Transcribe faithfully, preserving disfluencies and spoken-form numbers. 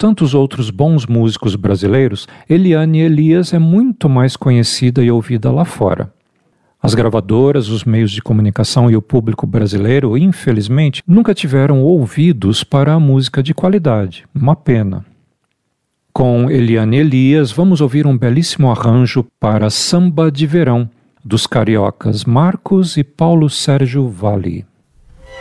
tantos outros bons músicos brasileiros, Eliane Elias é muito mais conhecida e ouvida lá fora. As gravadoras, os meios de comunicação e o público brasileiro, infelizmente, nunca tiveram ouvidos para a música de qualidade. Uma pena. Com Eliane Elias, vamos ouvir um belíssimo arranjo para Samba de Verão, dos cariocas Marcos e Paulo Sérgio Valli.